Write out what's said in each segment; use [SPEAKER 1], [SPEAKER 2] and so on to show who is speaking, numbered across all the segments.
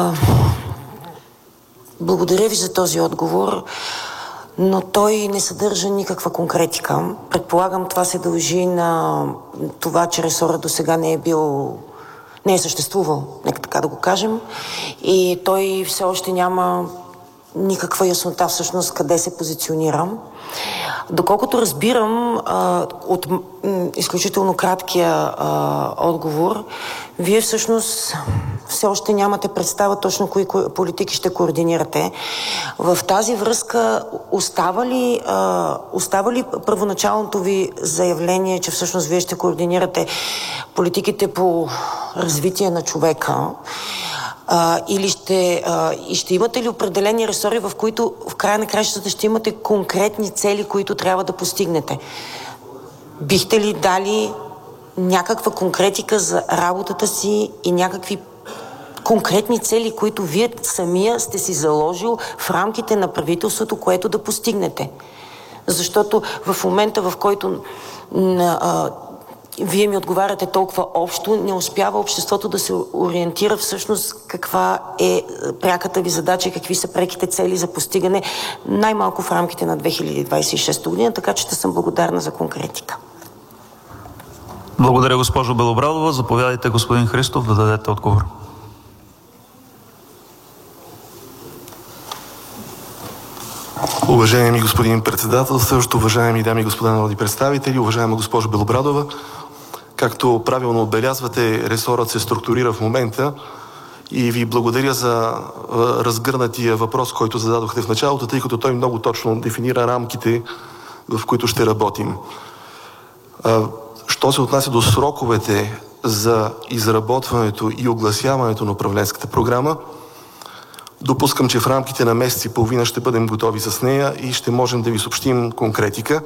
[SPEAKER 1] Благодаря ви за този отговор, но той не съдържа никаква конкретика. Предполагам, това се дължи на това, че ресорът досега не е съществувал, нека така да го кажем, и той все още няма никаква яснота всъщност къде се позиционира. Доколкото разбирам от изключително краткия отговор, вие всъщност все още нямате представа точно кои политики ще координирате. В тази връзка остава ли първоначалното ви заявление, че всъщност вие ще координирате политиките по развитие на човека? Или ще имате ли определени ресори, в които в края на краищата ще имате конкретни цели, които трябва да постигнете? Бихте ли дали някаква конкретика за работата си и някакви конкретни цели, които вие самия сте си заложил в рамките на правителството, което да постигнете? Защото в момента, в който вие ми отговаряте толкова общо, не успява обществото да се ориентира всъщност каква е пряката ви задача и какви са преките цели за постигане, най-малко в рамките на 2026 година, така че съм благодарна за конкретика.
[SPEAKER 2] Благодаря, госпожо Белобрадова. Заповядайте, господин Христов, да дадете отговор.
[SPEAKER 3] Уважаеми господин председател, също уважаеми дами и господа народни представители, уважаема госпожо Белобрадова, както правилно отбелязвате, ресорът се структурира в момента и ви благодаря за разгърнатия въпрос, който зададохте в началото, тъй като той много точно дефинира рамките, в които ще работим. Що се отнася до сроковете за изработването и огласяването на управленската програма, допускам, че в рамките на месец и половина ще бъдем готови с нея и ще можем да ви съобщим конкретика.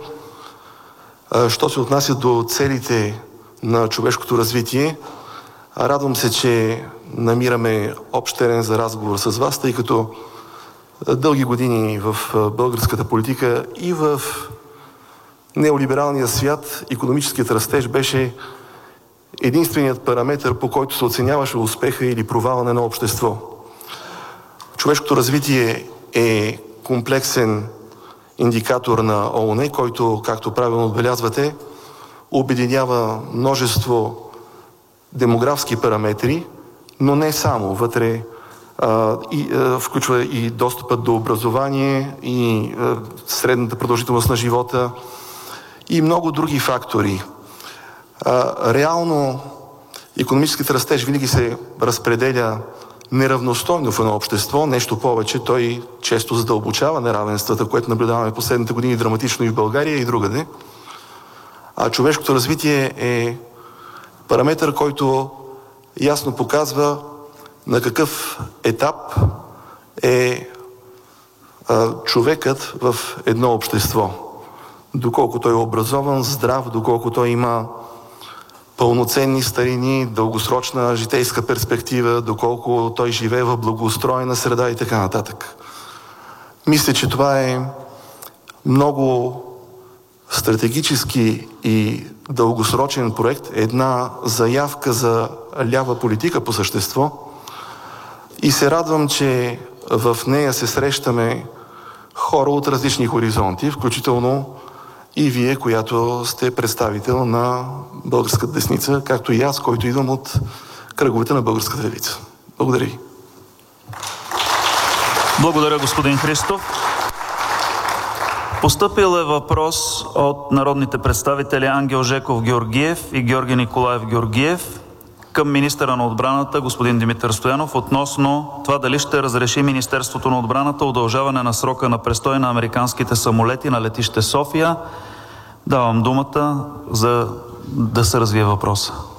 [SPEAKER 3] Що се отнася до целите на човешкото развитие, радвам се, че намираме общ терен за разговор с вас, тъй като дълги години в българската политика и в неолибералния свят икономическият растеж беше единственият параметър, по който се оценяваше успеха или провала на едно общество. Човешкото развитие е комплексен индикатор на ООН, който, както правилно отбелязвате, обединява множество демографски параметри, но не само. Вътре включва и достъпът до образование, и средната продължителност на живота, и много други фактори. Реално икономическият растеж винаги се разпределя неравностойно в едно общество, нещо повече, той често задълбочава неравенствата, което наблюдаваме последните години драматично и в България и другаде. А човешкото развитие е параметър, който ясно показва на какъв етап е човекът в едно общество. Доколко той е образован, здрав, доколко той има пълноценни старини, дългосрочна житейска перспектива, доколко той живее в благоустроена среда и така нататък. Мисля, че това е много стратегически и дългосрочен проект, една заявка за лява политика по същество и се радвам, че в нея се срещаме хора от различни хоризонти, включително и вие, която сте представител на българската десница, както и аз, който идвам от кръговете на българската левица. Благодаря ви.
[SPEAKER 2] Благодаря, господин Христов. Постъпил е въпрос от народните представители Ангел Жеков Георгиев и Георги Николаев Георгиев към министъра на отбраната господин Димитър Стоянов относно това дали ще разреши Министерството на отбраната удължаване на срока на престой на американските самолети на летище София. Давам думата за да се развие въпроса.